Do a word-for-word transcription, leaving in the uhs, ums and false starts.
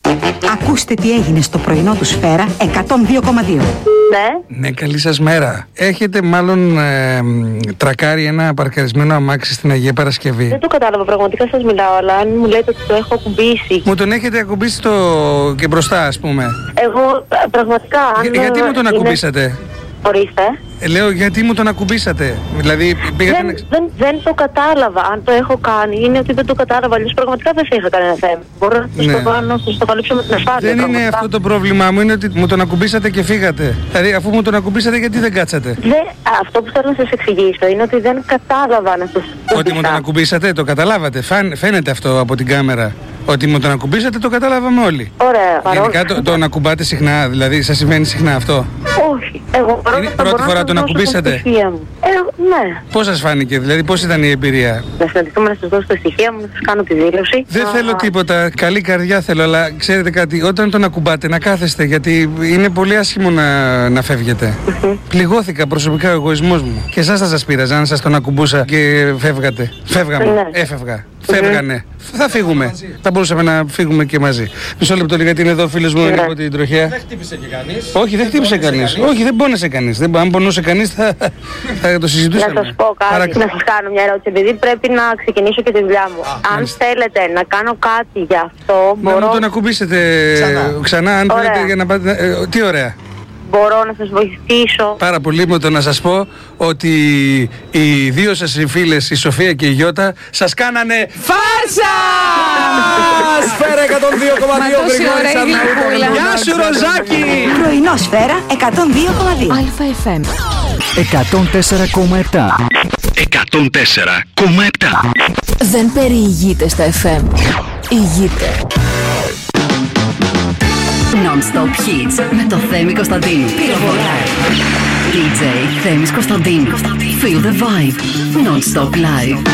Ακούστε τι έγινε στο πρωινό του Σφαίρα εκατόν δύο κόμμα δύο. Ναι. Ναι, καλή σας μέρα. Έχετε μάλλον ε, τρακάρει ένα παρκαρισμένο αμάξι στην Αγία Παρασκευή. Δεν το κατάλαβα, πραγματικά σας μιλάω, αλλά αν μου λέτε ότι το έχω ακουμπήσει. Μου τον έχετε ακουμπήσει το... και μπροστά, ας πούμε. Εγώ πραγματικά. Αν Για, γιατί μου τον είναι... ακουμπήσατε? Ορίστε. Ε, λέω, γιατί μου τον ακουμπήσατε? Δηλαδή, πήγατε δεν, να... δεν, δεν το κατάλαβα. Αν το έχω κάνει, είναι ότι δεν το κατάλαβα. Αλλιώς πραγματικά δεν θα είχα κανένα θέμα. Μπορώ να ναι. το κάνω, να το καλύψω με την ασφάλεια. Δεν πραγματικά. Είναι αυτό το πρόβλημά μου, είναι ότι μου τον ακουμπήσατε και φύγατε. Δηλαδή, αφού μου τον ακουμπήσατε, γιατί δεν κάτσατε? Δε, αυτό που θέλω να σας εξηγήσω είναι ότι δεν κατάλαβα να σας πω. Ότι μου τον ακουμπήσατε, το καταλάβατε. Φαν, φαίνεται αυτό από την κάμερα. Ότι μου τον ακουμπήσατε, το καταλάβαμε όλοι. Ωραία. Γενικά το, τον ακουμπάτε συχνά, δηλαδή σας συμβαίνει συχνά αυτό? Όχι. Εγώ είναι πρώτη μπορώ φορά τον ακουμπήσατε? Ε, ναι. Πώς σας φάνηκε, δηλαδή πώς ήταν η εμπειρία? Να συναντηθούμε, να σας δώσω τα στοιχεία μου, να σας κάνω τη δήλωση. Δεν Α, θέλω τίποτα, καλή καρδιά θέλω, αλλά ξέρετε κάτι, όταν τον ακουμπάτε να κάθεστε, γιατί είναι πολύ άσχημο να, να φεύγετε. Mm-hmm. Πληγώθηκα προσωπικά ο εγωισμός μου. Και εσάς θα σας πείραζα αν σας τον ακουμπούσα και φεύγατε. Φεύγαμε, ναι. Έφευγα. Φεύγανε. Mm-hmm. Θα φύγουμε. Θα μπορούσαμε να φύγουμε και μαζί. Μισό λεπτό, γιατί είναι εδώ ο φίλος μου yeah. από την τροχέα. Δεν χτύπησε και κανείς. Όχι, δεν χτύπησε κανείς. κανείς. Όχι, δεν πόνεσε κανείς. Δεν, αν πονούσε κανείς θα, θα το συζητούσαμε. Να σας πω κάτι, Παρακ... να σας κάνω μια ερώτηση, επειδή πρέπει να ξεκινήσω και τη δουλειά μου. Α, αν μάλιστα. θέλετε να κάνω κάτι γι' αυτό, μπορώ... Να μου τον ακουμπήσετε ξανά, ξανά αν ωραία. θέλετε, για να πάτε... Ε, τι ωραία. Μπορώ να σας βοηθήσω. Πάρα πολύ με το να σας πω ότι οι δύο σας οι φίλες, η Σοφία και η Γιώτα, σας κάνανε φάρσα! Σφαίρα εκατόν δύο κόμμα δύο. Γεια σου Ροζάκη! Πρωινό Σφαίρα εκατόν δύο κόμμα δύο. Αλφα εφ εμ εκατόν τέσσερα κόμμα επτά. εκατόν τέσσερα κόμμα επτά. Δεν περιηγείται στα εφ εμ. Ηγείται. Non-stop hits με το Θέμη Κωνσταντίνου. Πυροβολά. ντι τζέι Θέμης Κωνσταντίνου. Feel the vibe. Non-stop live.